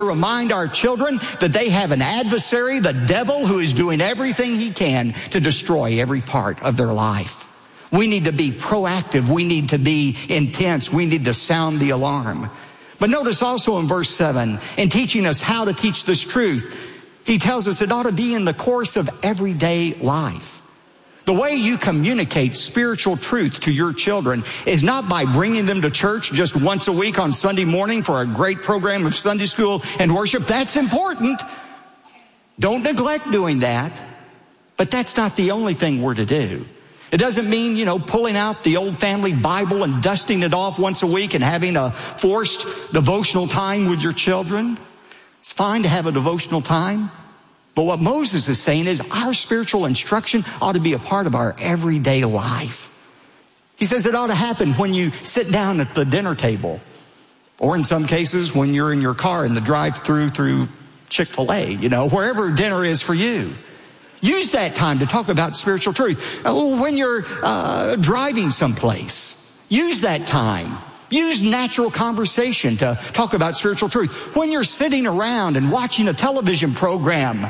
remind our children that they have an adversary, the devil, who is doing everything he can to destroy every part of their life. We need to be proactive. We need to be intense. We need to sound the alarm. But notice also in verse 7, in teaching us how to teach this truth, he tells us it ought to be in the course of everyday life. The way you communicate spiritual truth to your children is not by bringing them to church just once a week on Sunday morning for a great program of Sunday school and worship. That's important. Don't neglect doing that. But that's not the only thing we're to do. It doesn't mean, pulling out the old family Bible and dusting it off once a week and having a forced devotional time with your children. It's fine to have a devotional time. But what Moses is saying is our spiritual instruction ought to be a part of our everyday life. He says it ought to happen when you sit down at the dinner table, or in some cases when you're in your car in the drive-through through Chick-fil-A, wherever dinner is for you. Use that time to talk about spiritual truth. When you're driving someplace, use that time. Use natural conversation to talk about spiritual truth. When you're sitting around and watching a television program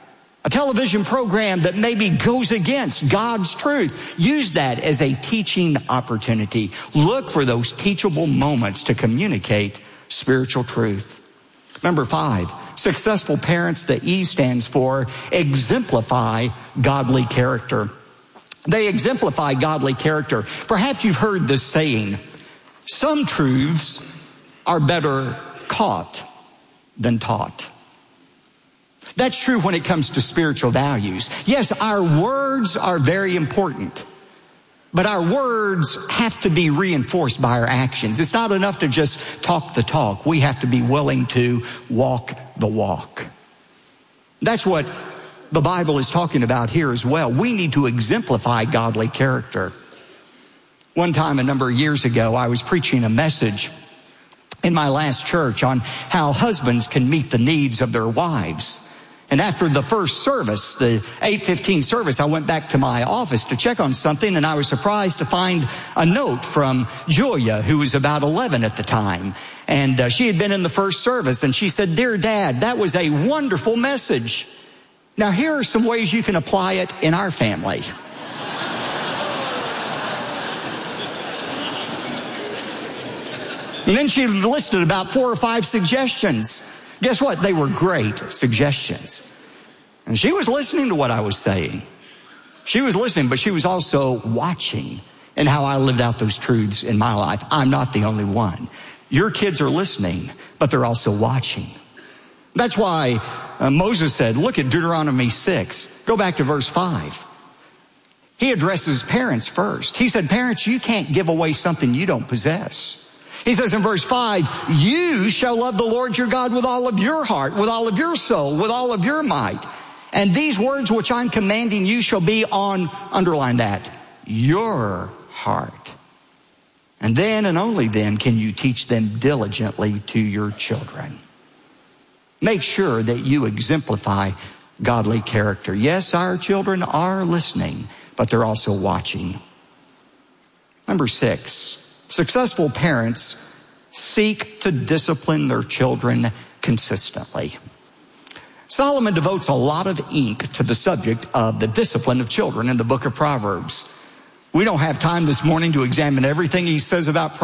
that maybe goes against God's truth, use that as a teaching opportunity. Look for those teachable moments to communicate spiritual truth. Number 5, successful parents, the E stands for exemplify godly character. They exemplify godly character. Perhaps you've heard this saying, some truths are better caught than taught. That's true when it comes to spiritual values. Yes, our words are very important, but our words have to be reinforced by our actions. It's not enough to just talk the talk. We have to be willing to walk the walk. That's what the Bible is talking about here as well. We need to exemplify godly character. One time, a number of years ago, I was preaching a message in my last church on how husbands can meet the needs of their wives. And after the first service, the 8:15 service, I went back to my office to check on something, and I was surprised to find a note from Julia, who was about 11 at the time. And she had been in the first service, and she said, "Dear Dad, that was a wonderful message. Now, here are some ways you can apply it in our family." And then she listed about 4 or 5 suggestions. Guess what? They were great suggestions. And she was listening to what I was saying. She was listening, but she was also watching in how I lived out those truths in my life. I'm not the only one. Your kids are listening, but they're also watching. That's why Moses said, look at Deuteronomy 6. Go back to verse 5. He addresses parents first. He said, parents, you can't give away something you don't possess. He says in verse 5, you shall love the Lord your God with all of your heart, with all of your soul, with all of your might. And these words which I'm commanding you shall be on, underline that, your heart. And then and only then can you teach them diligently to your children. Make sure that you exemplify godly character. Yes, our children are listening, but they're also watching. Number 6. Successful parents seek to discipline their children consistently. Solomon devotes a lot of ink to the subject of the discipline of children in the book of Proverbs. We don't have time this morning to examine everything he says about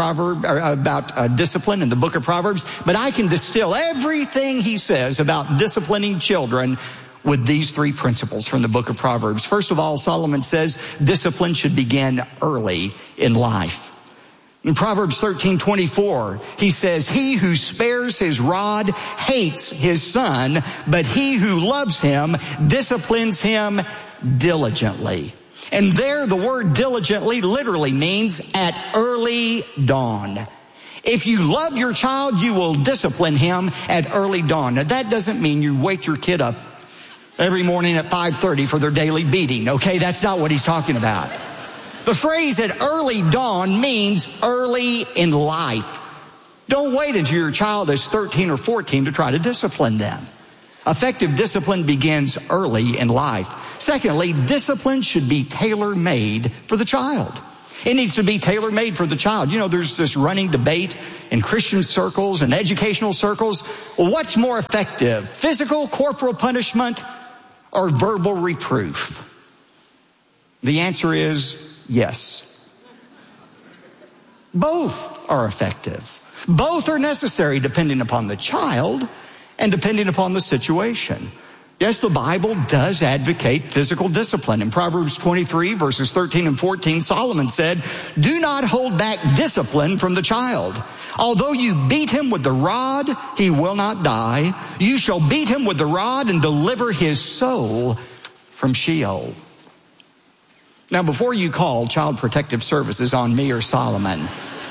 discipline in the book of Proverbs, but I can distill everything he says about disciplining children with these 3 principles from the book of Proverbs. First of all, Solomon says discipline should begin early in life. In Proverbs 13:24, he says, he who spares his rod hates his son, but he who loves him disciplines him diligently. And there the word diligently literally means at early dawn. If you love your child, you will discipline him at early dawn. Now that doesn't mean you wake your kid up every morning at 5:30 for their daily beating, okay? That's not what he's talking about. The phrase at early dawn means early in life. Don't wait until your child is 13 or 14 to try to discipline them. Effective discipline begins early in life. Secondly, discipline should be tailor-made for the child. It needs to be tailor-made for the child. You know, there's this running debate in Christian circles and educational circles. Well, what's more effective, physical, corporal punishment or verbal reproof? The answer is yes. Both are effective. Both are necessary depending upon the child and depending upon the situation. Yes, the Bible does advocate physical discipline. In Proverbs 23, verses 13 and 14, Solomon said, "Do not hold back discipline from the child. Although you beat him with the rod, he will not die. You shall beat him with the rod and deliver his soul from Sheol." Now, before you call Child Protective Services on me or Solomon,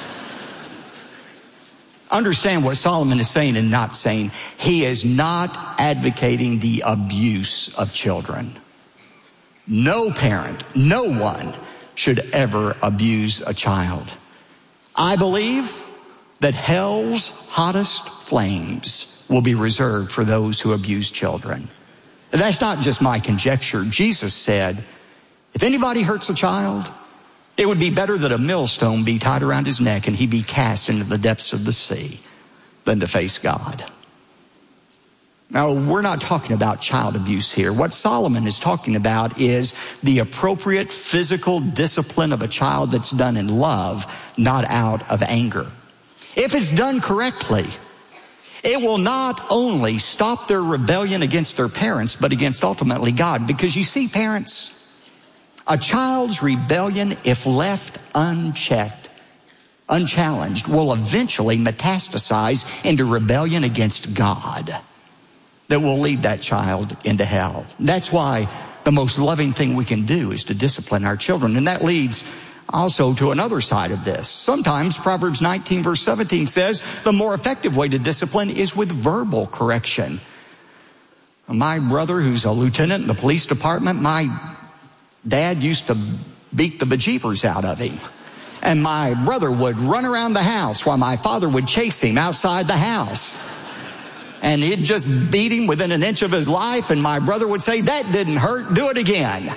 understand what Solomon is saying and not saying. He is not advocating the abuse of children. No parent, no one should ever abuse a child. I believe that hell's hottest flames will be reserved for those who abuse children. And that's not just my conjecture. Jesus said, if anybody hurts a child, it would be better that a millstone be tied around his neck and he be cast into the depths of the sea than to face God. Now, we're not talking about child abuse here. What Solomon is talking about is the appropriate physical discipline of a child that's done in love, not out of anger. If it's done correctly, it will not only stop their rebellion against their parents, but against ultimately God. Because you see, parents, a child's rebellion, if left unchecked, unchallenged, will eventually metastasize into rebellion against God that will lead that child into hell. That's why the most loving thing we can do is to discipline our children. And that leads also to another side of this. Sometimes Proverbs 19 verse 17 says the more effective way to discipline is with verbal correction. My brother, who's a lieutenant in the police department, my dad used to beat the bejeepers out of him. And my brother would run around the house while my father would chase him outside the house. And he'd just beat him within an inch of his life, and my brother would say, "That didn't hurt, do it again."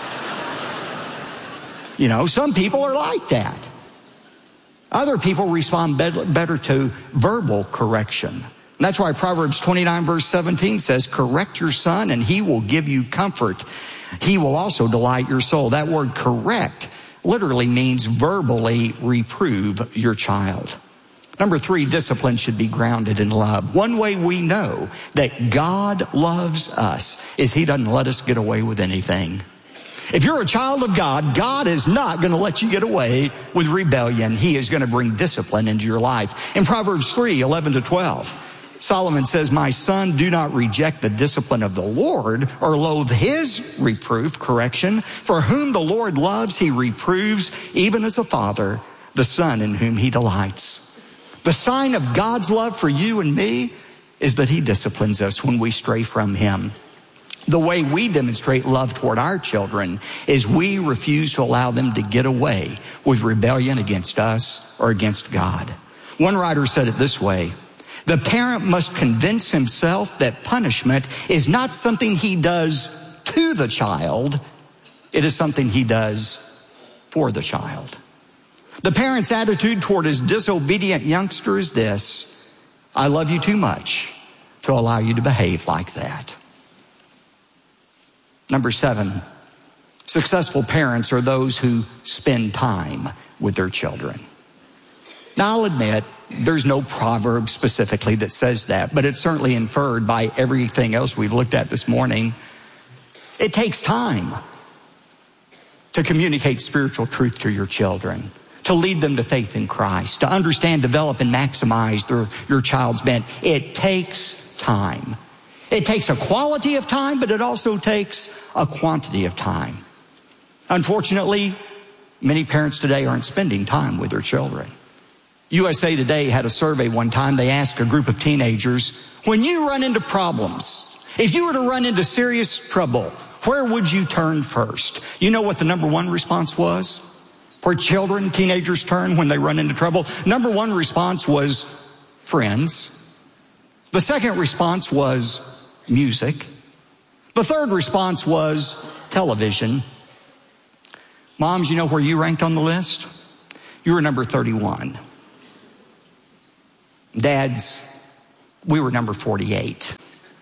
You know, some people are like that. Other people respond better to verbal correction. And that's why Proverbs 29 verse 17 says, "Correct your son and he will give you comfort. He will also delight your soul." That word correct literally means verbally reprove your child. Number 3, discipline should be grounded in love. One way we know that God loves us is he doesn't let us get away with anything. If you're a child of God, God is not going to let you get away with rebellion. He is going to bring discipline into your life. In Proverbs 3, 11 to 12, Solomon says, "My son, do not reject the discipline of the Lord or loathe his reproof," correction. "For whom the Lord loves, he reproves, even as a father, the son in whom he delights." The sign of God's love for you and me is that he disciplines us when we stray from him. The way we demonstrate love toward our children is we refuse to allow them to get away with rebellion against us or against God. One writer said it this way: the parent must convince himself that punishment is not something he does to the child, it is something he does for the child. The parent's attitude toward his disobedient youngster is this: I love you too much to allow you to behave like that. Number 7, successful parents are those who spend time with their children. Now, I'll admit, there's no proverb specifically that says that, but it's certainly inferred by everything else we've looked at this morning. It takes time to communicate spiritual truth to your children, to lead them to faith in Christ, to understand, develop, and maximize your child's bent. It takes time. It takes a quality of time, but it also takes a quantity of time. Unfortunately, many parents today aren't spending time with their children. USA Today had a survey one time. They asked a group of teenagers, when you run into problems, if you were to run into serious trouble, where would you turn first? You know what the number 1 response was? Where children, teenagers turn when they run into trouble? Number 1 response was friends. The second response was music. The third response was television. Moms, you know where you ranked on the list? You were number 31. Dads, we were number 48.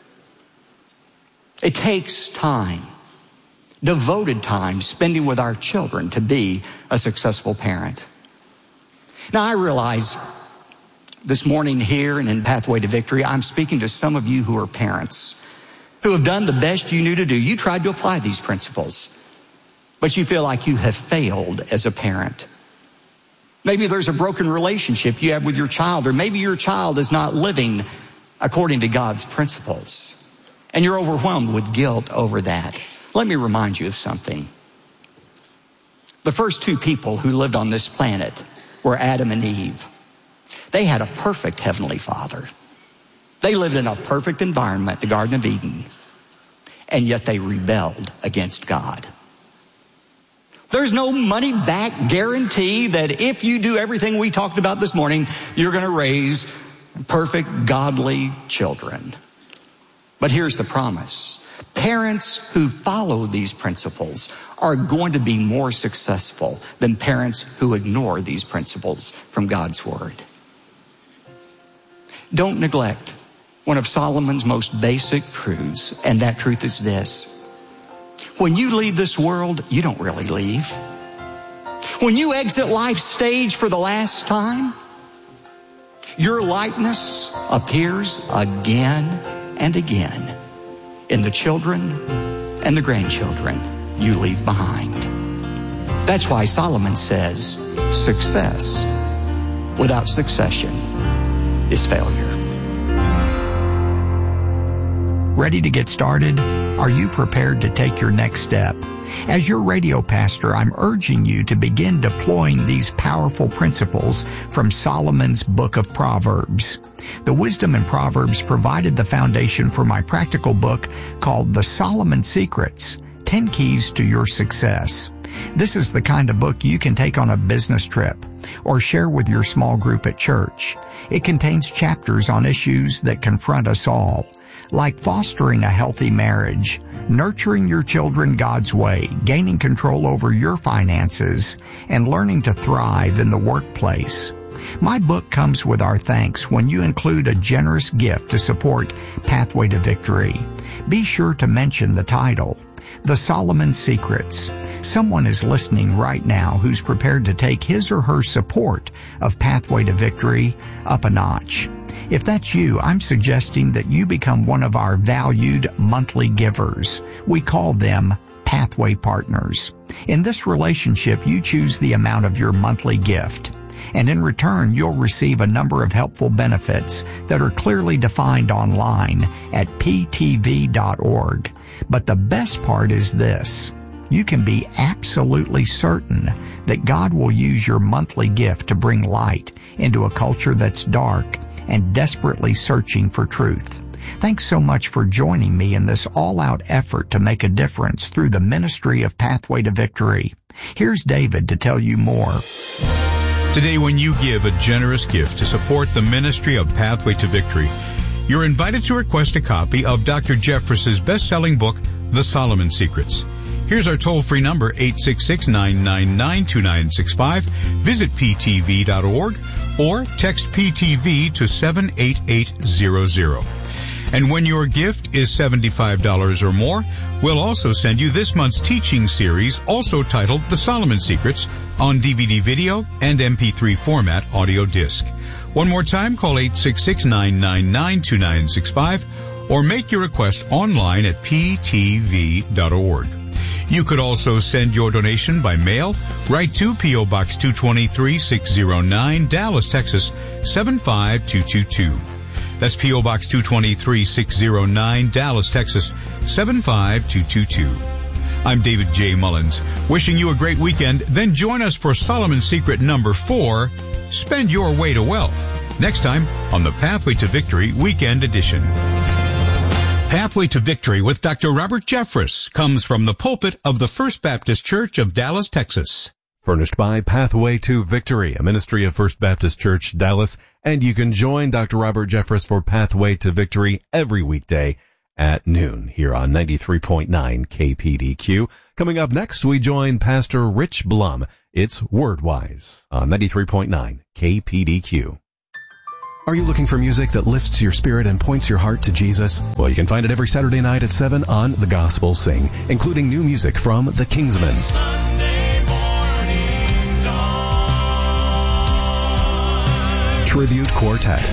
It takes time, devoted time, spending with our children to be a successful parent. Now, I realize this morning here and in Pathway to Victory, I'm speaking to some of you who are parents, who have done the best you knew to do. You tried to apply these principles, but you feel like you have failed as a parent. Maybe there's a broken relationship you have with your child, or maybe your child is not living according to God's principles, and you're overwhelmed with guilt over that. Let me remind you of something. The first two people who lived on this planet were Adam and Eve. They had a perfect Heavenly Father. They lived in a perfect environment, the Garden of Eden, and yet they rebelled against God. There's no money-back guarantee that if you do everything we talked about this morning, you're going to raise perfect, godly children. But here's the promise. Parents who follow these principles are going to be more successful than parents who ignore these principles from God's Word. Don't neglect one of Solomon's most basic truths, and that truth is this. When you leave this world, you don't really leave. When you exit life's stage for the last time, your likeness appears again and again in the children and the grandchildren you leave behind. That's why Solomon says, success without succession is failure. Ready to get started? Are you prepared to take your next step? As your radio pastor, I'm urging you to begin deploying these powerful principles from Solomon's book of Proverbs. The wisdom in Proverbs provided the foundation for my practical book called The Solomon Secrets, 10 Keys to Your Success. This is the kind of book you can take on a business trip or share with your small group at church. It contains chapters on issues that confront us all, like fostering a healthy marriage, nurturing your children God's way, gaining control over your finances, and learning to thrive in the workplace. My book comes with our thanks when you include a generous gift to support Pathway to Victory. Be sure to mention the title, The Solomon Secrets. Someone is listening right now who's prepared to take his or her support of Pathway to Victory up a notch. If that's you, I'm suggesting that you become one of our valued monthly givers. We call them Pathway Partners. In this relationship, you choose the amount of your monthly gift, and in return, you'll receive a number of helpful benefits that are clearly defined online at ptv.org. But the best part is this. You can be absolutely certain that God will use your monthly gift to bring light into a culture that's dark and desperately searching for truth. Thanks so much for joining me in this all-out effort to make a difference through the ministry of Pathway to Victory. Here's David to tell you more. Today, when you give a generous gift to support the ministry of Pathway to Victory, you're invited to request a copy of Dr. Jeffress's best-selling book, The Solomon Secrets. Here's our toll-free number, 866-999-2965. Visit ptv.org or text PTV to 78800. And when your gift is $75 or more, we'll also send you this month's teaching series, also titled The Solomon Secrets, on DVD video and MP3 format audio disc. One more time, call 866-999-2965 or make your request online at ptv.org. You could also send your donation by mail. Write to P.O. Box 223-609, Dallas, Texas, 75222. That's P.O. Box 223-609, Dallas, Texas, 75222. I'm David J. Mullins, wishing you a great weekend. Then join us for Solomon Secret number 4, Spend Your Way to Wealth, next time on the Pathway to Victory Weekend Edition. Pathway to Victory with Dr. Robert Jeffress comes from the pulpit of the First Baptist Church of Dallas, Texas. Furnished by Pathway to Victory, a ministry of First Baptist Church, Dallas, and you can join Dr. Robert Jeffress for Pathway to Victory every weekday at noon here on 93.9 KPDQ. Coming up next, we join Pastor Rich Blum. It's WordWise on 93.9 KPDQ. Are you looking for music that lifts your spirit and points your heart to Jesus? Well, you can find it every Saturday night at 7 on The Gospel Sing, including new music from The Kingsmen, Tribute Quartet,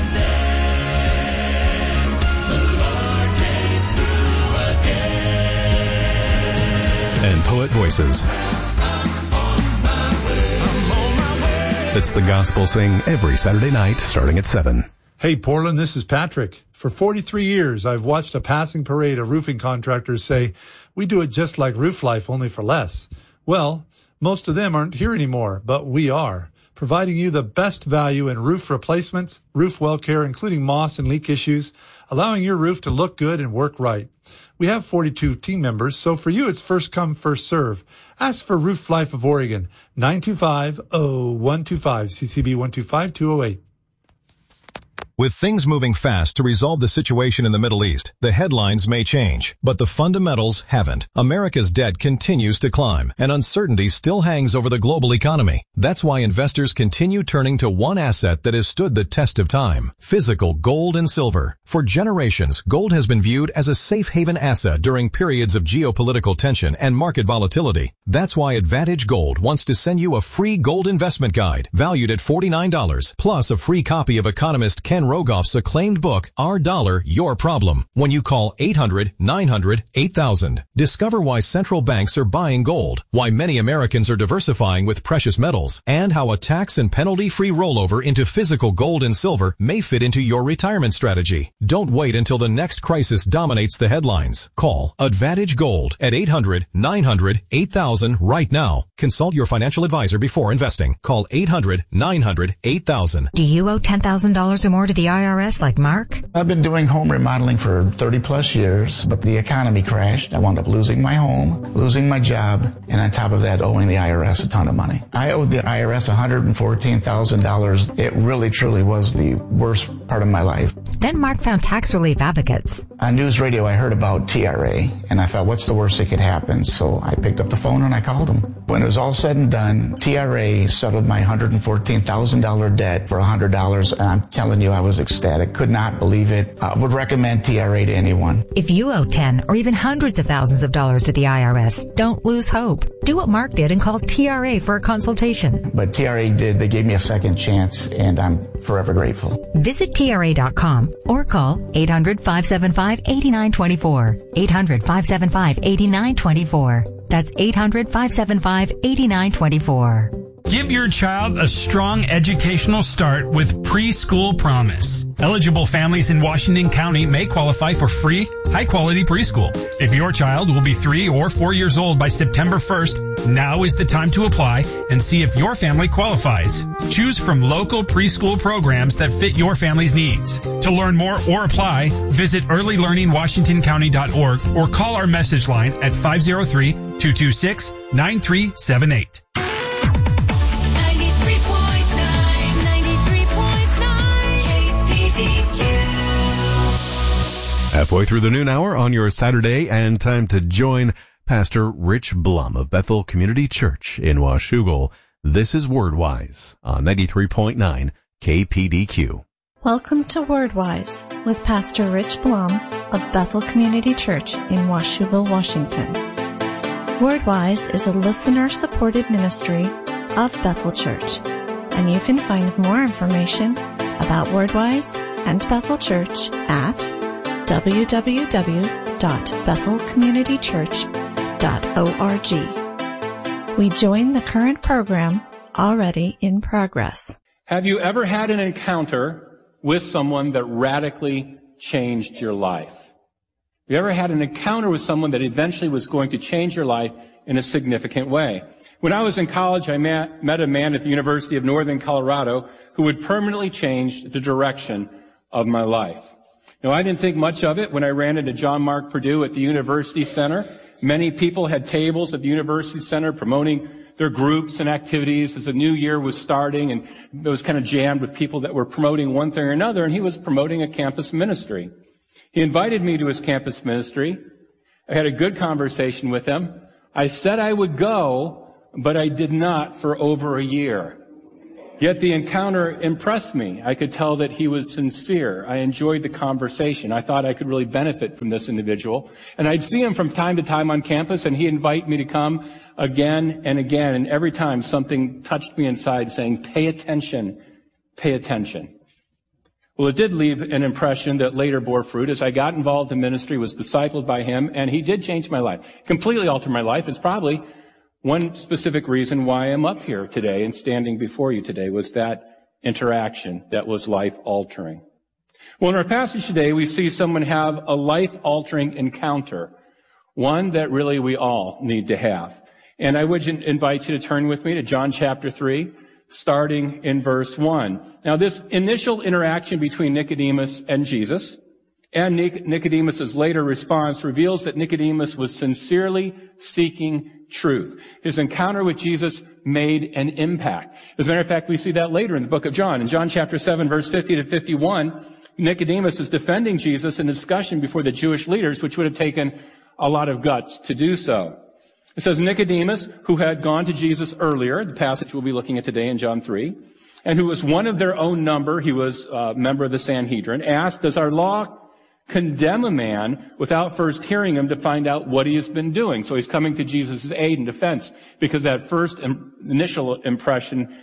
and Poet Voices. It's The Gospel Sing every Saturday night starting at 7. Hey, Portland, this is Patrick. For 43 years, I've watched a passing parade of roofing contractors say, we do it just like Roof Life, only for less. Well, most of them aren't here anymore, but we are, providing you the best value in roof replacements, roof well care, including moss and leak issues, allowing your roof to look good and work right. We have 42 team members, so for you, it's first come, first serve. Ask for Roof Life of Oregon, 925-0125, CCB 125208. With things moving fast to resolve the situation in the Middle East, the headlines may change, but the fundamentals haven't. America's debt continues to climb, and uncertainty still hangs over the global economy. That's why investors continue turning to one asset that has stood the test of time: physical gold and silver. For generations, gold has been viewed as a safe haven asset during periods of geopolitical tension and market volatility. That's why Advantage Gold wants to send you a free gold investment guide valued at $49, plus a free copy of economist Ken Rogoff's acclaimed book, Our Dollar, Your Problem, when you call 800-900-8000. Discover why central banks are buying gold, why many Americans are diversifying with precious metals, and how a tax and penalty-free rollover into physical gold and silver may fit into your retirement strategy. Don't wait until the next crisis dominates the headlines. Call Advantage Gold at 800-900-8000 right now. Consult your financial advisor before investing. Call 800-900-8000. Do you owe $10,000 or more to the IRS like Mark? I've been doing home remodeling for 30 plus years, but the economy crashed. I wound up losing my home, losing my job, and on top of that, owing the IRS a ton of money. I owed the IRS $114,000. It really, truly was the worst part of my life. Then Mark found Tax Relief Advocates. On news radio, I heard about TRA, and I thought, what's the worst that could happen? So I picked up the phone and I called them. When it was all said and done, TRA settled my $114,000 debt for $100, and I'm telling you, I was ecstatic. Could not believe it. I would recommend TRA to anyone. If you owe 10 or even hundreds of thousands of dollars to the IRS, don't lose hope. Do what Mark did and call TRA for a consultation. But TRA did. They gave me a second chance, and I'm forever grateful. Visit TRA.com or call 800-575-8924. 800-575-8924. That's 800-575-8924. Give your child a strong educational start with Preschool Promise. Eligible families in Washington County may qualify for free, high-quality preschool. If your child will be 3 or 4 years old by September 1st, now is the time to apply and see if your family qualifies. Choose from local preschool programs that fit your family's needs. To learn more or apply, visit earlylearningwashingtoncounty.org or call our message line at 503-226-9378. Halfway through the noon hour on your Saturday, and time to join Pastor Rich Blum of Bethel Community Church in Washougal. This is WordWise on 93.9 KPDQ. Welcome to WordWise with Pastor Rich Blum of Bethel Community Church in Washougal, Washington. WordWise is a listener-supported ministry of Bethel Church, and you can find more information about WordWise and Bethel Church at www.bethelcommunitychurch.org. We join the current program already in progress. Have you ever had an encounter with someone that radically changed your life? Have you ever had an encounter with someone that eventually was going to change your life in a significant way? When I was in college, I met a man at the University of Northern Colorado who would permanently change the direction of my life. Now, I didn't think much of it when I ran into John Mark Purdue at the University Center. Many people had tables at the University Center promoting their groups and activities as the new year was starting, and it was kind of jammed with people that were promoting one thing or another, and he was promoting a campus ministry. He invited me to his campus ministry. I had a good conversation with him. I said I would go, but I did not for over a year. Yet the encounter impressed me. I could tell that he was sincere. I enjoyed the conversation. I thought I could really benefit from this individual. And I'd see him from time to time on campus, and he'd invite me to come again and again. And every time something touched me inside saying, pay attention, pay attention. Well, it did leave an impression that later bore fruit. As I got involved in ministry, was discipled by him, and he did change my life, completely alter my life. It's probably one specific reason why I'm up here today and standing before you today was that interaction that was life-altering. Well, in our passage today, we see someone have a life-altering encounter, one that really we all need to have. And I would invite you to turn with me to John chapter 3, starting in verse 1. Now, this initial interaction between Nicodemus and Jesus, and Nicodemus' later response reveals that Nicodemus was sincerely seeking truth. His encounter with Jesus made an impact. As a matter of fact, we see that later in the book of John. In John chapter 7, verse 50 to 51, Nicodemus is defending Jesus in a discussion before the Jewish leaders, which would have taken a lot of guts to do so. It says, Nicodemus, who had gone to Jesus earlier, the passage we'll be looking at today in John 3, and who was one of their own number, he was a member of the Sanhedrin, asked, does our law condemn a man without first hearing him to find out what he has been doing? So he's coming to Jesus' aid and defense because that first initial impression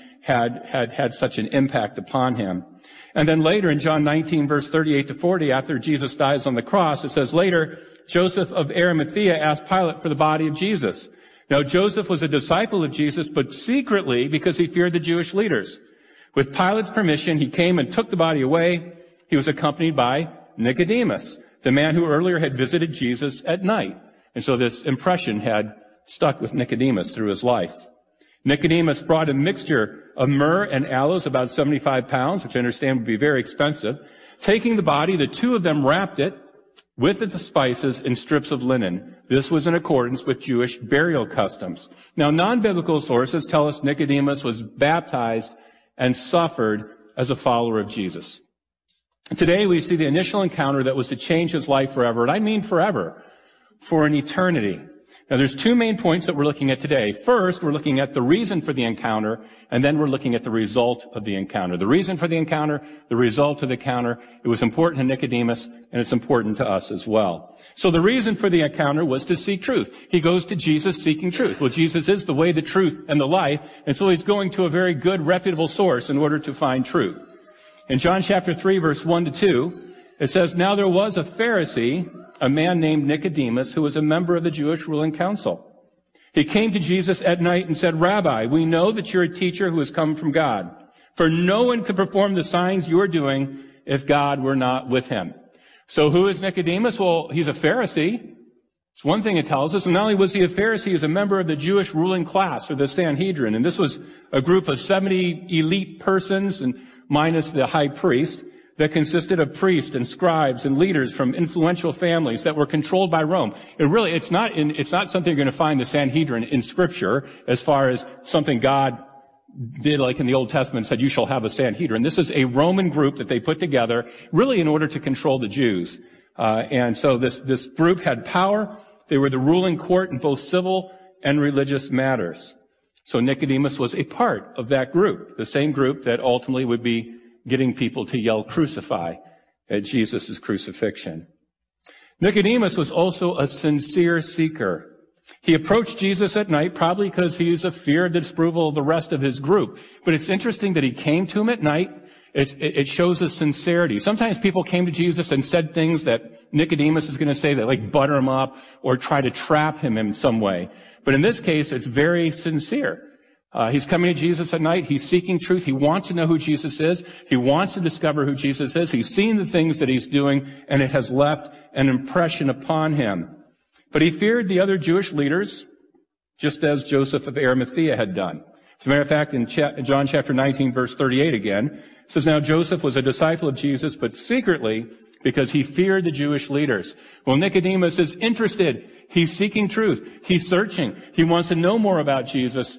had such an impact upon him. And then later in John 19, verse 38 to 40, after Jesus dies on the cross, it says, later, Joseph of Arimathea asked Pilate for the body of Jesus. Now, Joseph was a disciple of Jesus, but secretly because he feared the Jewish leaders. With Pilate's permission, he came and took the body away. He was accompanied by Nicodemus, the man who earlier had visited Jesus at night. And so this impression had stuck with Nicodemus through his life. Nicodemus brought a mixture of myrrh and aloes, about 75 pounds, which I understand would be very expensive. Taking the body, the two of them wrapped it with the spices in strips of linen. This was in accordance with Jewish burial customs. Now, non-biblical sources tell us Nicodemus was baptized and suffered as a follower of Jesus. Today, we see the initial encounter that was to change his life forever, and I mean forever, for an eternity. Now, there's two main points that we're looking at today. First, we're looking at the reason for the encounter, and then we're looking at the result of the encounter. The reason for the encounter, the result of the encounter. It was important to Nicodemus, and it's important to us as well. So the reason for the encounter was to seek truth. He goes to Jesus seeking truth. Well, Jesus is the way, the truth, and the life, and so he's going to a very good, reputable source in order to find truth. In John chapter 3, verse 1 to 2, it says, now there was a Pharisee, a man named Nicodemus, who was a member of the Jewish ruling council. He came to Jesus at night and said, Rabbi, we know that you're a teacher who has come from God, for no one could perform the signs you are doing if God were not with him. So who is Nicodemus? Well, he's a Pharisee. It's one thing it tells us. And not only was he a Pharisee, he's a member of the Jewish ruling class, or the Sanhedrin. And this was a group of 70 elite persons, and minus the high priest, that consisted of priests and scribes and leaders from influential families that were controlled by Rome. It's not something you're going to find the Sanhedrin in Scripture as far as something God did, like in the Old Testament, said, you shall have a Sanhedrin. This is a Roman group that they put together, really in order to control the Jews. And so this group had power. They were the ruling court in both civil and religious matters. So Nicodemus was a part of that group, the same group that ultimately would be getting people to yell crucify at Jesus' crucifixion. Nicodemus was also a sincere seeker. He approached Jesus at night, probably because he was a fear of the disapproval of the rest of his group. But it's interesting that he came to him at night. It shows his sincerity. Sometimes people came to Jesus and said things that Nicodemus is going to say that like butter him up or try to trap him in some way. But in this case, it's very sincere. He's coming to Jesus at night. He's seeking truth. He wants to know who Jesus is. He wants to discover who Jesus is. He's seen the things that he's doing, and it has left an impression upon him. But he feared the other Jewish leaders, just as Joseph of Arimathea had done. As a matter of fact, in John chapter 19, verse 38 again, it says, now Joseph was a disciple of Jesus, but secretly because he feared the Jewish leaders. Well, Nicodemus is interested. He's seeking truth. He's searching. He wants to know more about Jesus.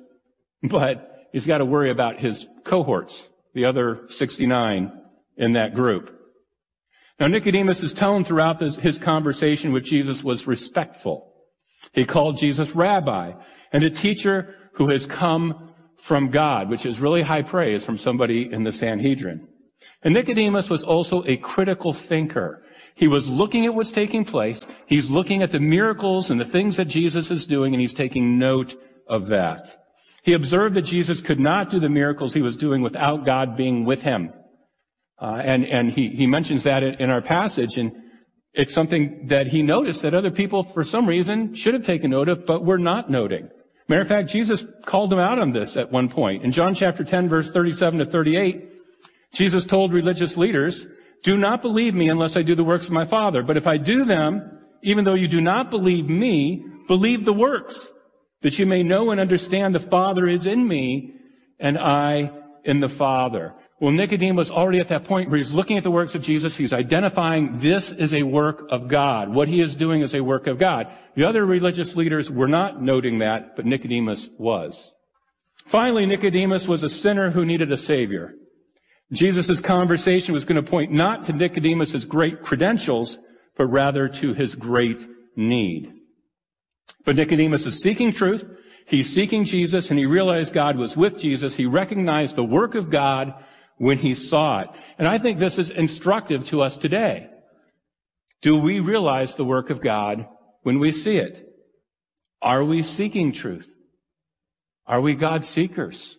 But he's got to worry about his cohorts, the other 69 in that group. Now, Nicodemus' tone throughout his conversation with Jesus was respectful. He called Jesus rabbi and a teacher who has come from God, which is really high praise from somebody in the Sanhedrin. And Nicodemus was also a critical thinker. He was looking at what's taking place. He's looking at the miracles and the things that Jesus is doing, and he's taking note of that. He observed that Jesus could not do the miracles he was doing without God being with him. And he mentions that in our passage, and it's something that he noticed that other people, for some reason, should have taken note of, but were not noting. Matter of fact, Jesus called them out on this at one point. In John chapter 10, verse 37 to 38, Jesus told religious leaders, "Do not believe me unless I do the works of my Father. But if I do them, even though you do not believe me, believe the works, that you may know and understand the Father is in me, and I in the Father." Well, Nicodemus already at that point where he's looking at the works of Jesus, he's identifying this is a work of God. What he is doing is a work of God. The other religious leaders were not noting that, but Nicodemus was. Finally, Nicodemus was a sinner who needed a Savior. Jesus' conversation was going to point not to Nicodemus' great credentials, but rather to his great need. But Nicodemus is seeking truth. He's seeking Jesus, and he realized God was with Jesus. He recognized the work of God when he saw it. And I think this is instructive to us today. Do we realize the work of God when we see it? Are we seeking truth? Are we God seekers?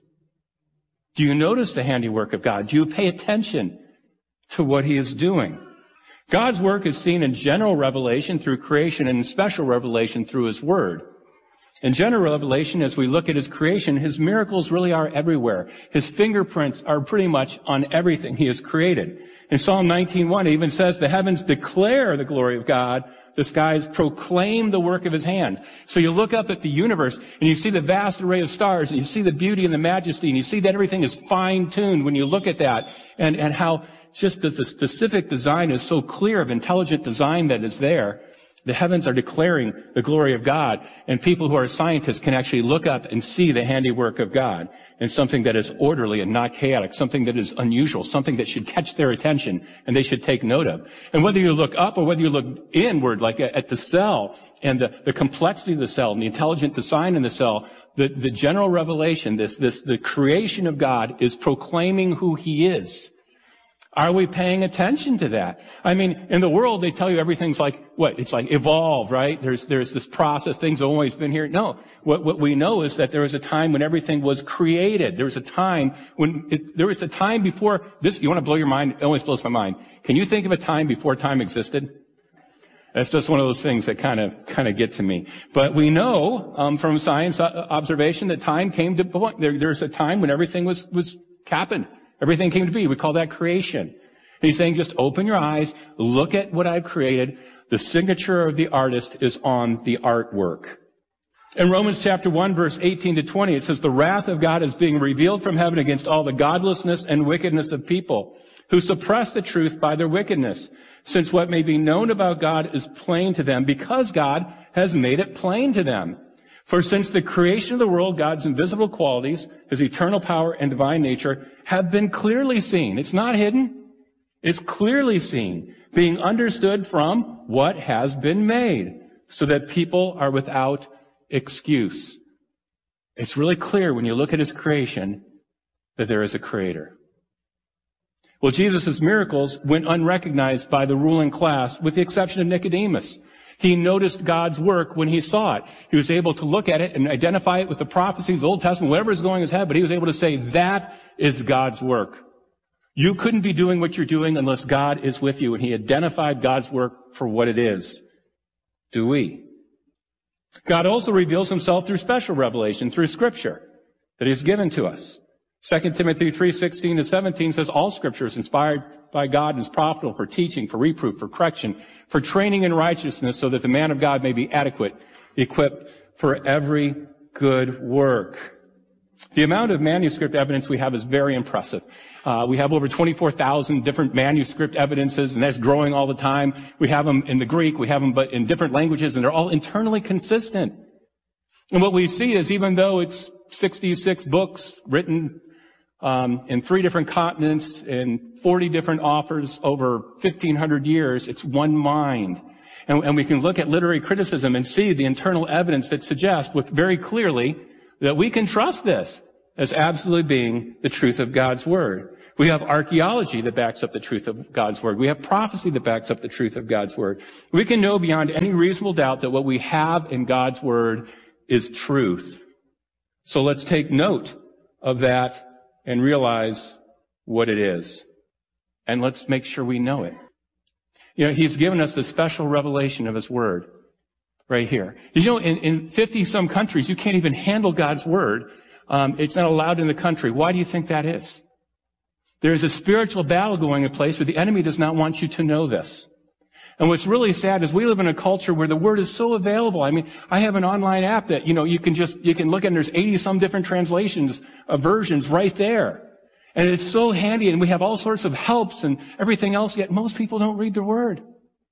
Do you notice the handiwork of God? Do you pay attention to what he is doing? God's work is seen in general revelation through creation and in special revelation through his word. In general revelation, as we look at his creation, his miracles really are everywhere. His fingerprints are pretty much on everything he has created. In Psalm 19:1, it even says, "The heavens declare the glory of God. The skies proclaim the work of his hand." So you look up at the universe and you see the vast array of stars and you see the beauty and the majesty and you see that everything is fine-tuned when you look at that and how just the specific design is so clear of intelligent design that is there. The heavens are declaring the glory of God, and people who are scientists can actually look up and see the handiwork of God and something that is orderly and not chaotic, something that is unusual, something that should catch their attention and they should take note of. And whether you look up or whether you look inward, like at the cell and the complexity of the cell and the intelligent design in the cell, the general revelation, the creation of God is proclaiming who he is. Are we paying attention to that? I mean, in the world, they tell you everything's like, what? It's like evolve, right? There's this process. Things have always been here. No. What we know is that there was a time when everything was created. There was a time before this. You want to blow your mind? It always blows my mind. Can you think of a time before time existed? That's just one of those things that kind of get to me. But we know, from science observation that time came to point. There's a time when everything was happened. Everything came to be. We call that creation. And he's saying, just open your eyes, look at what I've created. The signature of the artist is on the artwork. In Romans chapter 1, verse 18 to 20, it says, "The wrath of God is being revealed from heaven against all the godlessness and wickedness of people who suppress the truth by their wickedness, since what may be known about God is plain to them because God has made it plain to them. For since the creation of the world, God's invisible qualities, his eternal power and divine nature, have been clearly seen." It's not hidden. It's clearly seen, being understood from what has been made, so that people are without excuse. It's really clear when you look at his creation that there is a creator. Well, Jesus' miracles went unrecognized by the ruling class, with the exception of Nicodemus. He noticed God's work when he saw it. He was able to look at it and identify it with the prophecies, the Old Testament, whatever is going in his head, but he was able to say, that is God's work. You couldn't be doing what you're doing unless God is with you. And he identified God's work for what it is. Do we? God also reveals himself through special revelation, through Scripture that he has given to us. 2 Timothy 3:16 to 17 says, "All Scripture is inspired by God and is profitable for teaching, for reproof, for correction, for training in righteousness, so that the man of God may be adequate, equipped for every good work." The amount of manuscript evidence we have is very impressive. We have over 24,000 different manuscript evidences, and that's growing all the time. We have them in the Greek, we have them but in different languages, and they're all internally consistent. And what we see is, even though it's 66 books written in 3 different continents, in 40 different authors over 1,500 years. It's one mind. And we can look at literary criticism and see the internal evidence that suggests very clearly that we can trust this as absolutely being the truth of God's Word. We have archaeology that backs up the truth of God's Word. We have prophecy that backs up the truth of God's Word. We can know beyond any reasonable doubt that what we have in God's Word is truth. So let's take note of that and realize what it is. And let's make sure we know it. You know, He's given us the special revelation of His Word right here. Did you know in 50-some countries, you can't even handle God's Word. It's not allowed in the country. Why do you think that is? There's a spiritual battle going in place where the enemy does not want you to know this. And what's really sad is we live in a culture where the Word is so available. I mean, I have an online app that, you can look at, and there's 80-some different translations of versions right there. And it's so handy, and we have all sorts of helps and everything else, yet most people don't read the Word.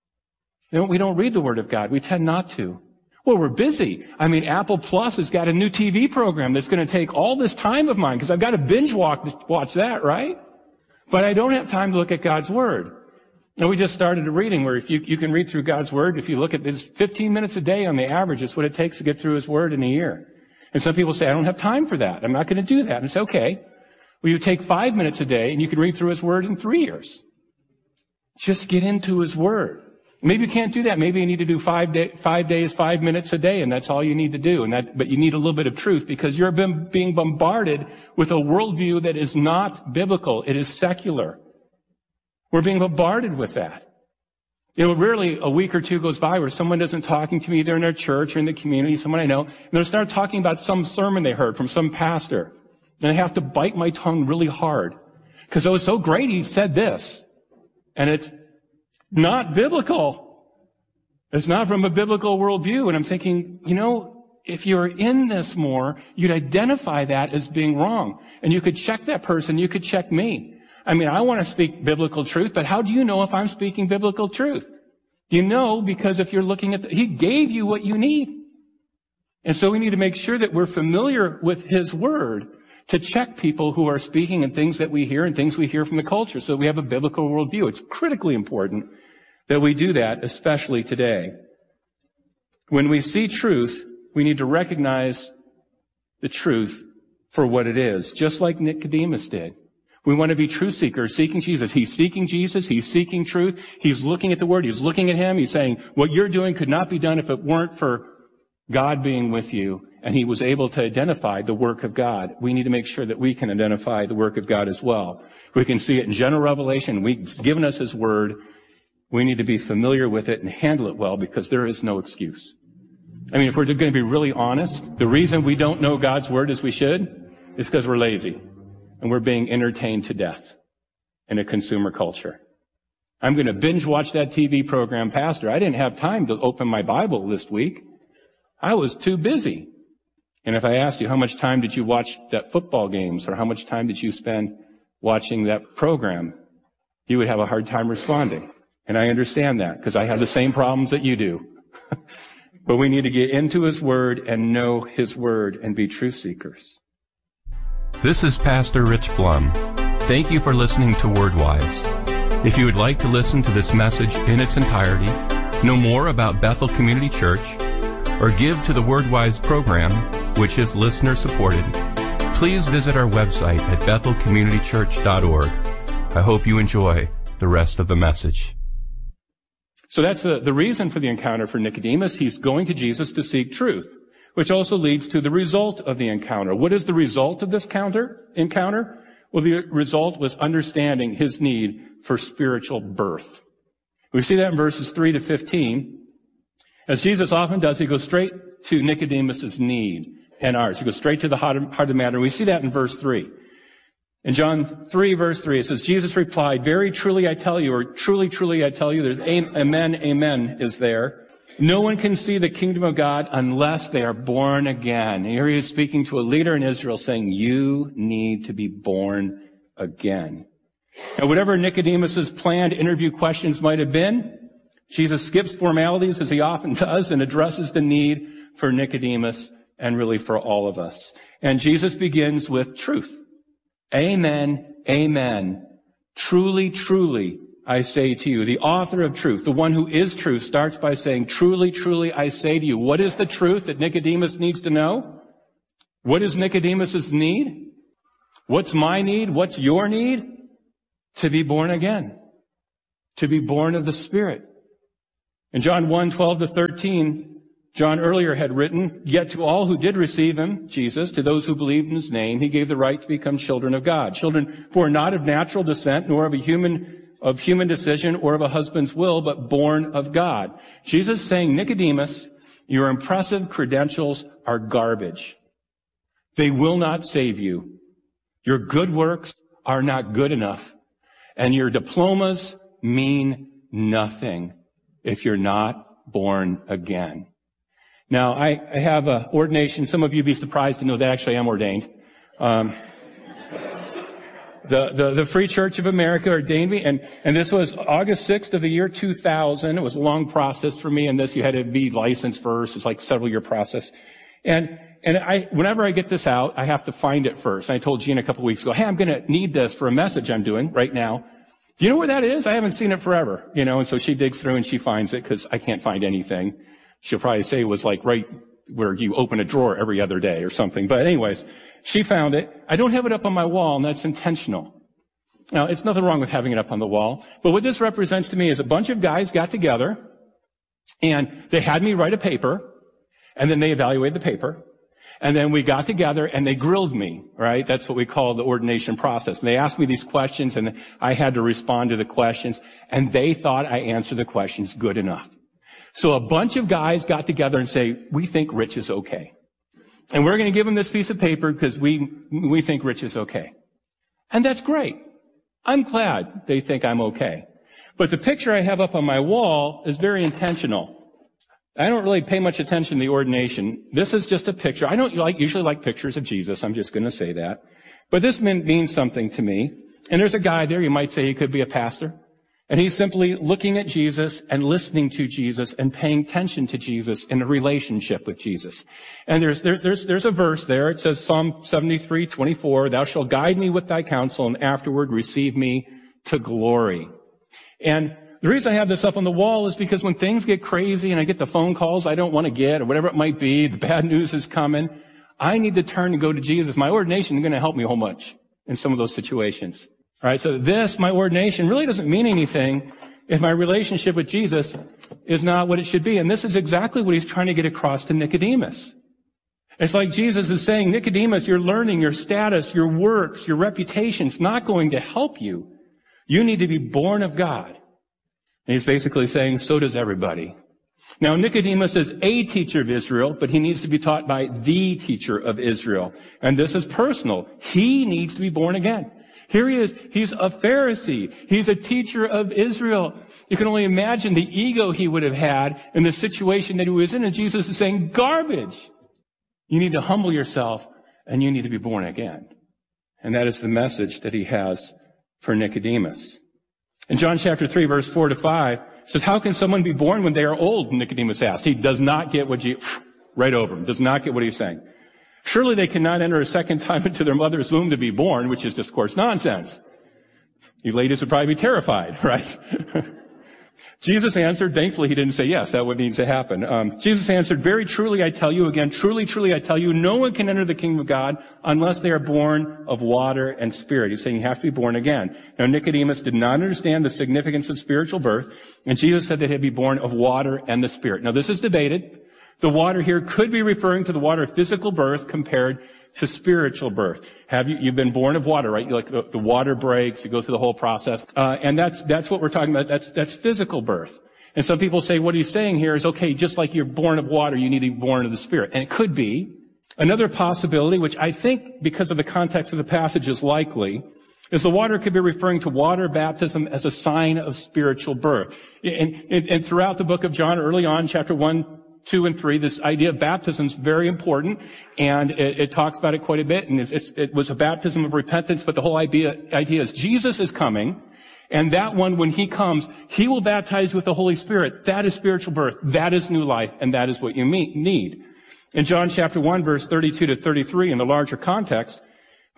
We don't read the Word of God. We tend not to. Well, we're busy. I mean, Apple Plus has got a new TV program that's going to take all this time of mine because I've got to binge watch that, right? But I don't have time to look at God's Word. And we just started a reading where if you can read through God's Word, if you look at this 15 minutes a day on the average, it's what it takes to get through His Word in a year. And some people say, I don't have time for that. I'm not going to do that. And it's okay. Well, you take 5 minutes a day and you can read through His Word in 3 years. Just get into His Word. Maybe you can't do that. Maybe you need to do 5 days, 5 minutes a day, and that's all you need to do. But you need a little bit of truth because you're being bombarded with a worldview that is not biblical. It is secular. We're being bombarded with that. Rarely a week or two goes by where someone isn't talking to me either in their church or in the community, someone I know, and they'll start talking about some sermon they heard from some pastor. And I have to bite my tongue really hard because it was so great he said this. And it's not biblical. It's not from a biblical worldview. And I'm thinking, if you're in this more, you'd identify that as being wrong. And you could check that person. You could check me. I mean, I want to speak biblical truth, but how do you know if I'm speaking biblical truth? You know, because if you're looking at He gave you what you need. And so we need to make sure that we're familiar with His Word to check people who are speaking and things that we hear and things we hear from the culture. So we have a biblical worldview. It's critically important that we do that, especially today. When we see truth, we need to recognize the truth for what it is, just like Nicodemus did. We want to be truth seekers, seeking Jesus. He's seeking Jesus. He's seeking truth. He's looking at the Word. He's looking at Him. He's saying, what you're doing could not be done if it weren't for God being with you. And he was able to identify the work of God. We need to make sure that we can identify the work of God as well. We can see it in general revelation. He's given us His Word. We need to be familiar with it and handle it well because there is no excuse. I mean, if we're going to be really honest, the reason we don't know God's Word as we should is because we're lazy and we're being entertained to death in a consumer culture. I'm going to binge watch that TV program, Pastor. I didn't have time to open my Bible this week. I was too busy. And if I asked you, how much time did you watch that football games or how much time did you spend watching that program, you would have a hard time responding. And I understand that because I have the same problems that you do. But we need to get into His Word and know His Word and be truth seekers. This is Pastor Rich Blum. Thank you for listening to WordWise. If you would like to listen to this message in its entirety, know more about Bethel Community Church, or give to the WordWise program, which is listener-supported, please visit our website at bethelcommunitychurch.org. I hope you enjoy the rest of the message. So that's the reason for the encounter for Nicodemus. He's going to Jesus to seek truth, which also leads to the result of the encounter. What is the result of this encounter? Well, the result was understanding his need for spiritual birth. We see that in verses 3 to 15. As Jesus often does, he goes straight to Nicodemus's need and ours. He goes straight to the heart of the matter. We see that in verse 3. In John 3, verse 3, it says, Jesus replied, very truly I tell you, or truly, truly I tell you, there's amen, amen is there. No one can see the kingdom of God unless they are born again. Here he is speaking to a leader in Israel saying, you need to be born again. And whatever Nicodemus's planned interview questions might have been, Jesus skips formalities as he often does and addresses the need for Nicodemus and really for all of us. And Jesus begins with truth. Amen, amen. Truly, truly, I say to you. The author of truth, the one who is truth, starts by saying, truly, truly, I say to you. What is the truth that Nicodemus needs to know? What is Nicodemus's need? What's my need? What's your need? To be born again. To be born of the Spirit. In John 1:12-13, John earlier had written, yet to all who did receive him, Jesus, to those who believed in his name, he gave the right to become children of God. Children who are not of natural descent, nor of human decision or of a husband's will, but born of God. Jesus saying, Nicodemus, your impressive credentials are garbage. They will not save you. Your good works are not good enough. And your diplomas mean nothing if you're not born again. Now, I have an ordination. Some of you be surprised to know that actually I'm ordained. The Free Church of America ordained me, and this was August 6th of the year 2000. It was a long process for me, and this, you had to be licensed first. It's like a several-year process. And whenever I get this out, I have to find it first. And I told Gene a couple weeks ago, hey, I'm gonna need this for a message I'm doing right now. Do you know where that is? I haven't seen it forever, and so she digs through and she finds it, because I can't find anything. She'll probably say it was like right where you open a drawer every other day or something. But anyways, she found it. I don't have it up on my wall, and that's intentional. Now, it's nothing wrong with having it up on the wall. But what this represents to me is a bunch of guys got together, and they had me write a paper, and then they evaluated the paper. And then we got together and they grilled me, right? That's what we call the ordination process. And they asked me these questions, and I had to respond to the questions, and they thought I answered the questions good enough. So a bunch of guys got together and say, we think Rich is okay. And we're going to give him this piece of paper because we think Rich is okay. And that's great. I'm glad they think I'm okay. But the picture I have up on my wall is very intentional. I don't really pay much attention to the ordination. This is just a picture. I don't usually like pictures of Jesus. I'm just going to say that. But this means something to me. And there's a guy there, you might say he could be a pastor. And he's simply looking at Jesus and listening to Jesus and paying attention to Jesus in a relationship with Jesus. And there's a verse there. It says Psalm 73:24, thou shalt guide me with thy counsel and afterward receive me to glory. And the reason I have this up on the wall is because when things get crazy and I get the phone calls I don't want to get or whatever it might be, the bad news is coming, I need to turn and go to Jesus. My ordination is going to help me a whole bunch in some of those situations. All right, so my ordination, really doesn't mean anything if my relationship with Jesus is not what it should be. And this is exactly what he's trying to get across to Nicodemus. It's like Jesus is saying, Nicodemus, your learning, your status, your works, your reputation is not going to help you. You need to be born of God. And he's basically saying, so does everybody. Now, Nicodemus is a teacher of Israel, but he needs to be taught by the teacher of Israel. And this is personal. He needs to be born again. Here he is. He's a Pharisee. He's a teacher of Israel. You can only imagine the ego he would have had in the situation that he was in. And Jesus is saying, garbage. You need to humble yourself and you need to be born again. And that is the message that he has for Nicodemus. In John chapter 3, verse 4-5, it says, how can someone be born when they are old? Nicodemus asked. He does not get what right over him, does not get what he's saying. Surely they cannot enter a second time into their mother's womb to be born, which is just, of course, nonsense. You ladies would probably be terrified, right? Jesus answered, thankfully he didn't say yes, that would need to happen. Jesus answered, very truly I tell you again, truly, truly I tell you, no one can enter the kingdom of God unless they are born of water and spirit. He's saying you have to be born again. Now Nicodemus did not understand the significance of spiritual birth, and Jesus said that he'd be born of water and the Spirit. Now this is debated. The water here could be referring to the water of physical birth compared to spiritual birth. You've been born of water, right? Like the water breaks, you go through the whole process. And that's what we're talking about. That's physical birth. And some people say what he's saying here is, okay, just like you're born of water, you need to be born of the Spirit. And it could be. Another possibility, which I think because of the context of the passage is likely, is the water could be referring to water baptism as a sign of spiritual birth. And throughout the book of John, early on, chapter 1, 2 and 3, this idea of baptism is very important, and it talks about it quite a bit, and it was a baptism of repentance, but the whole idea is Jesus is coming, and that one, when he comes, he will baptize with the Holy Spirit. That is spiritual birth. That is new life, and that is what you need. In John chapter 1, verse 32-33, in the larger context,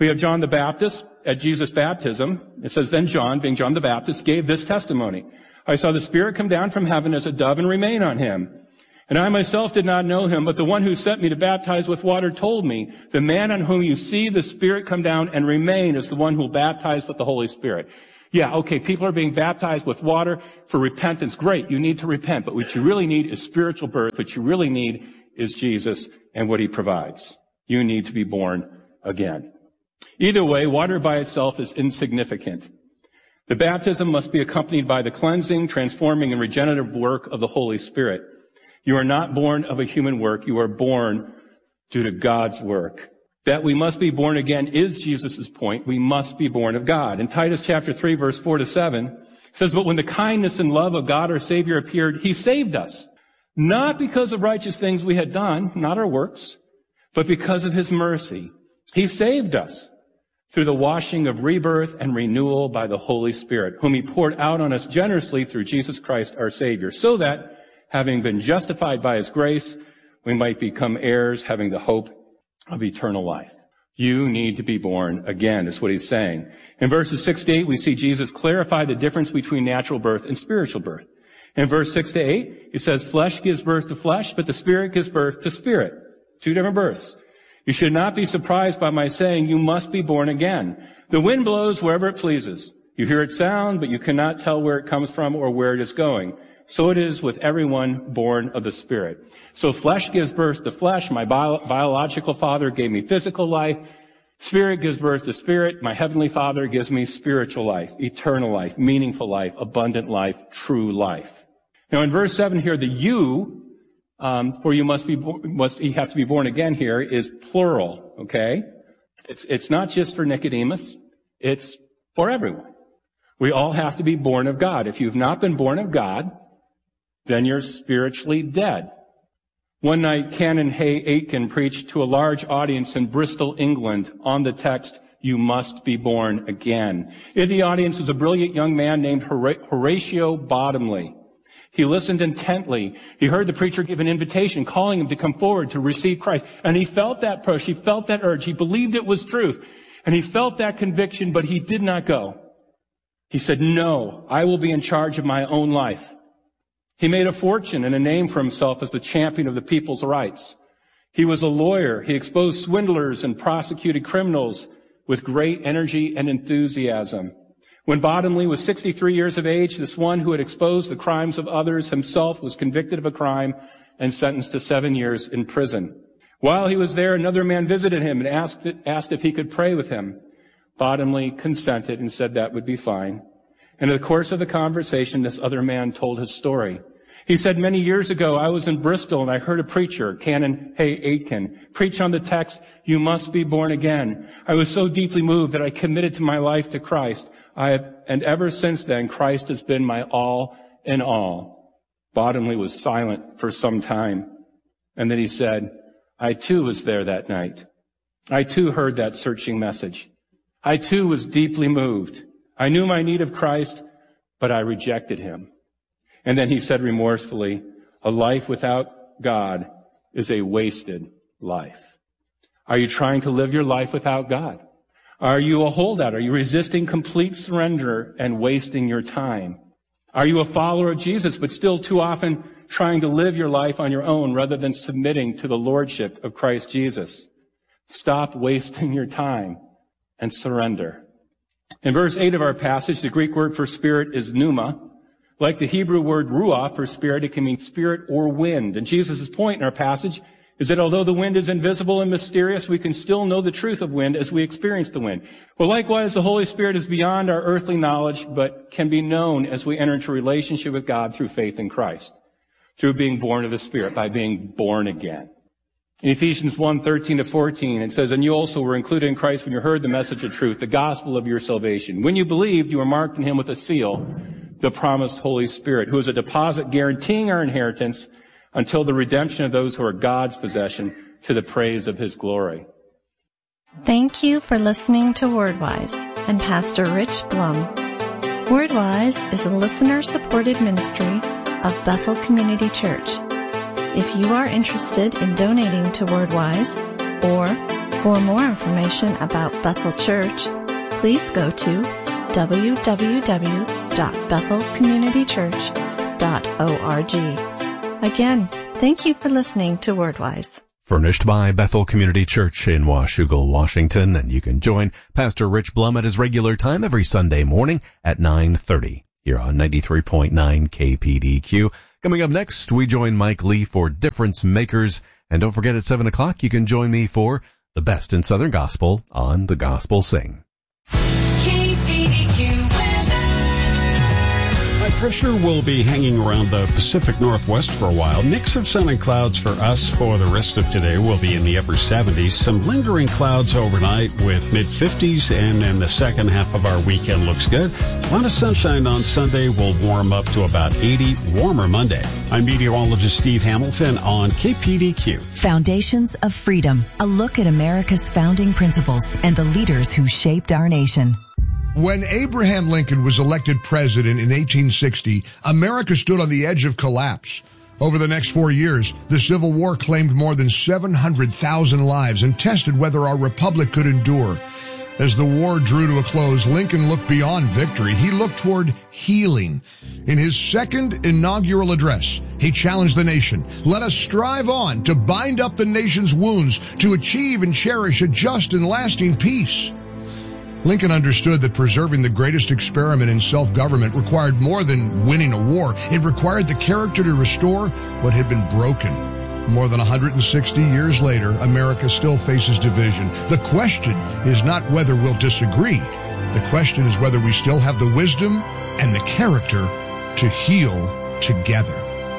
We have John the Baptist at Jesus' baptism. It says, then John, being John the Baptist, gave this testimony. I saw the Spirit come down from heaven as a dove and remain on him. And I myself did not know him, but the one who sent me to baptize with water told me, the man on whom you see the Spirit come down and remain is the one who will baptize with the Holy Spirit. Yeah, okay, people are being baptized with water for repentance. Great, you need to repent. But what you really need is spiritual birth. What you really need is Jesus and what he provides. You need to be born again. Either way, water by itself is insignificant. The baptism must be accompanied by the cleansing, transforming, and regenerative work of the Holy Spirit. You are not born of a human work. You are born due to God's work. That we must be born again is Jesus' point. We must be born of God. In Titus chapter 3, verse 4-7, it says, but when the kindness and love of God our Savior appeared, he saved us, not because of righteous things we had done, not our works, but because of his mercy. He saved us through the washing of rebirth and renewal by the Holy Spirit, whom he poured out on us generously through Jesus Christ our Savior, so that, having been justified by his grace, we might become heirs, having the hope of eternal life. You need to be born again, is what he's saying. In verses 6-8, we see Jesus clarify the difference between natural birth and spiritual birth. In verse 6-8, he says, flesh gives birth to flesh, but the Spirit gives birth to spirit. Two different births. You should not be surprised by my saying, you must be born again. The wind blows wherever it pleases. You hear its sound, but you cannot tell where it comes from or where it is going. So it is with everyone born of the Spirit. So flesh gives birth to flesh. My biological father gave me physical life. Spirit gives birth to spirit. My heavenly Father gives me spiritual life, eternal life, meaningful life, abundant life, true life. Now in verse 7 here, the you, for you you have to be born again here, is plural, okay? It's not just for Nicodemus. It's for everyone. We all have to be born of God. If you've not been born of God, then you're spiritually dead. One night, Canon Hay Aitken preached to a large audience in Bristol, England, on the text, you must be born again. In the audience was a brilliant young man named Horatio Bottomley. He listened intently. He heard the preacher give an invitation, calling him to come forward to receive Christ. And he felt that push. He felt that urge. He believed it was truth. And he felt that conviction, but he did not go. He said, no, I will be in charge of my own life. He made a fortune and a name for himself as the champion of the people's rights. He was a lawyer. He exposed swindlers and prosecuted criminals with great energy and enthusiasm. When Bottomley was 63 years of age, this one who had exposed the crimes of others himself was convicted of a crime and sentenced to 7 years in prison. While he was there, another man visited him and asked if he could pray with him. Bottomley consented and said that would be fine. And in the course of the conversation, this other man told his story. He said, many years ago, I was in Bristol and I heard a preacher, Canon Hay Aitken, preach on the text, you must be born again. I was so deeply moved that I committed to my life to Christ. And ever since then, Christ has been my all in all. Bottomley was silent for some time. And then he said, I too was there that night. I too heard that searching message. I too was deeply moved. I knew my need of Christ, but I rejected him. And then he said remorsefully, a life without God is a wasted life. Are you trying to live your life without God? Are you a holdout? Are you resisting complete surrender and wasting your time? Are you a follower of Jesus, but still too often trying to live your life on your own rather than submitting to the lordship of Christ Jesus? Stop wasting your time and surrender. In verse 8 of our passage, the Greek word for spirit is pneuma. Like the Hebrew word ruach for spirit, it can mean spirit or wind. And Jesus' point in our passage is that although the wind is invisible and mysterious, we can still know the truth of wind as we experience the wind. Well, likewise, the Holy Spirit is beyond our earthly knowledge, but can be known as we enter into a relationship with God through faith in Christ, through being born of the Spirit, by being born again. In Ephesians 1:13-14, it says, and you also were included in Christ when you heard the message of truth, the gospel of your salvation. When you believed, you were marked in him with a seal, the promised Holy Spirit, who is a deposit guaranteeing our inheritance until the redemption of those who are God's possession, to the praise of his glory. Thank you for listening to WordWise and Pastor Rich Blum. WordWise is a listener-supported ministry of Bethel Community Church. If you are interested in donating to WordWise or For more information about Bethel Church, please go to www.bethelcommunitychurch.org. Again, thank you for listening to WordWise. Furnished by Bethel Community Church in Washougal, Washington, and you can join Pastor Rich Blum at his regular time every Sunday morning at 9:30 here on 93.9 KPDQ. Coming up next, we join Mike Lee for Difference Makers, and don't forget at 7 o'clock you can join me for the best in Southern Gospel on The Gospel Sing. Pressure will be hanging around the Pacific Northwest for a while. Mix of sun and clouds for us for the rest of today. We'll be in the upper 70s. Some lingering clouds overnight with mid-50s, and then the second half of our weekend looks good. A lot of sunshine on Sunday. Will warm up to about 80, warmer Monday. I'm meteorologist Steve Hamilton on KPDQ. Foundations of Freedom, a look at America's founding principles and the leaders who shaped our nation. When Abraham Lincoln was elected president in 1860, America stood on the edge of collapse. Over the next 4 years, the Civil War claimed more than 700,000 lives and tested whether our republic could endure. As the war drew to a close, Lincoln looked beyond victory. He looked toward healing. In his second inaugural address, he challenged the nation. Let us strive on to bind up the nation's wounds, to achieve and cherish a just and lasting peace. Lincoln understood that preserving the greatest experiment in self-government required more than winning a war. It required the character to restore what had been broken. More than 160 years later, America still faces division. The question is not whether we'll disagree. The question is whether we still have the wisdom and the character to heal together.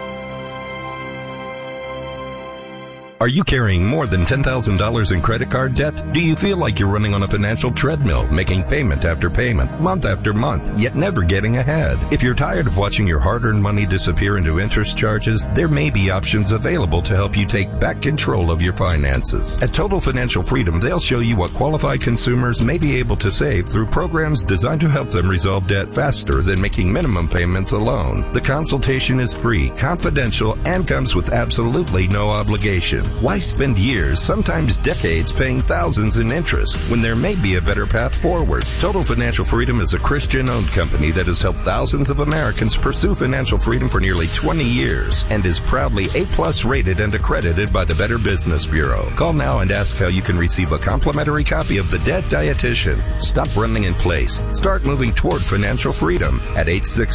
Are you carrying more than $10,000 in credit card debt? Do you feel like you're running on a financial treadmill, making payment after payment, month after month, yet never getting ahead? If you're tired of watching your hard-earned money disappear into interest charges, there may be options available to help you take back control of your finances. At Total Financial Freedom, they'll show you what qualified consumers may be able to save through programs designed to help them resolve debt faster than making minimum payments alone. The consultation is free, confidential, and comes with absolutely no obligation. Why spend years, sometimes decades, paying thousands in interest when there may be a better path forward? Total Financial Freedom is a Christian-owned company that has helped thousands of Americans pursue financial freedom for nearly 20 years and is proudly A+ rated and accredited by the Better Business Bureau. Call now and ask how you can receive a complimentary copy of The Debt Dietitian. Stop running in place. Start moving toward financial freedom at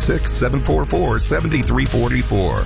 866-744-7344.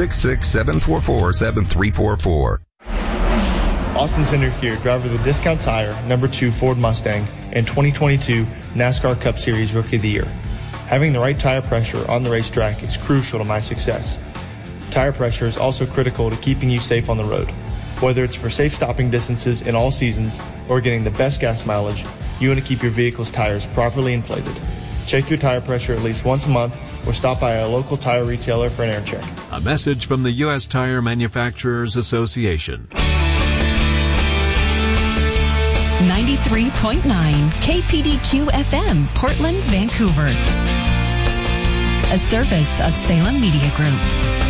866-744-7344. Austin Center here, driver of the Discount Tire, number 2 Ford Mustang, and 2022 NASCAR Cup Series Rookie of the Year. Having the right tire pressure on the racetrack is crucial to my success. Tire pressure is also critical to keeping you safe on the road. Whether it's for safe stopping distances in all seasons or getting the best gas mileage, you want to keep your vehicle's tires properly inflated. Check your tire pressure at least once a month or stop by a local tire retailer for an air check. A message from the U.S. Tire Manufacturers Association. 93.9 KPDQ FM, Portland, Vancouver. A service of Salem Media Group.